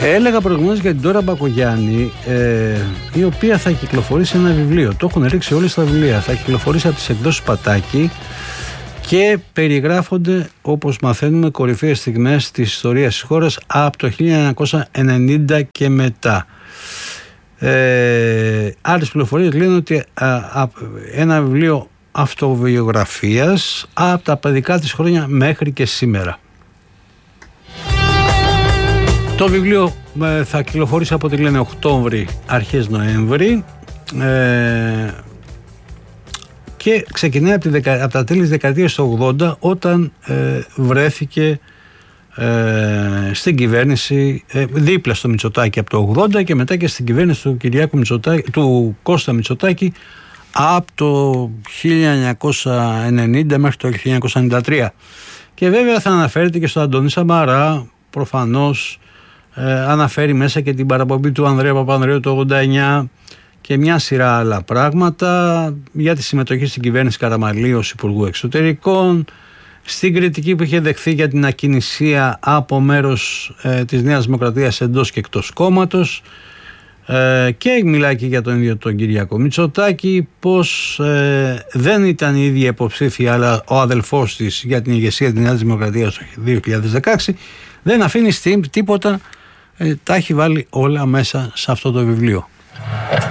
Έλεγα προηγουμένως για την Ντόρα Μπακογιάννη, η οποία θα κυκλοφορήσει ένα βιβλίο. Το έχουν ρίξει όλοι στα βιβλία. Θα κυκλοφορήσει από τις εκδόσεις Πατάκη και περιγράφονται, όπως μαθαίνουμε, κορυφαίες στιγμές της ιστορίας της χώρας από το 1990 και μετά. Άλλες πληροφορίες λένε ότι ένα βιβλίο αυτοβιογραφίας από τα παιδικά της χρόνια μέχρι και σήμερα. Το βιβλίο θα κυκλοφορήσει από ό,τι λένε Οκτώβρη, αρχές Νοέμβρη, και ξεκινάει από τα τέλη της δεκαετίας του 80, όταν βρέθηκε στην κυβέρνηση δίπλα στο Μητσοτάκη από το 80 και μετά και στην κυβέρνηση του Κώστα Μητσοτάκη από το 1990 μέχρι το 1993. Και βέβαια θα αναφέρεται και στον Αντώνη Σαμαρά, προφανώς αναφέρει μέσα και την παραπομπή του Ανδρέα Παπανδρέου το 89 και μια σειρά άλλα πράγματα για τη συμμετοχή στην κυβέρνηση Καραμαλή ως Υπουργού Εξωτερικών, στην κριτική που είχε δεχθεί για την ακινησία από μέρος της Νέας Δημοκρατίας εντός και εκτός κόμματος, και μιλάει και για τον ίδιο τον Κυριάκο Μητσοτάκη, πως δεν ήταν η ίδια υποψήφια αλλά ο αδελφός της για την ηγεσία της Νέας Δημοκρατίας το 2016. Δεν αφήνει τίποτα, τα έχει βάλει όλα μέσα σε αυτό το βιβλίο.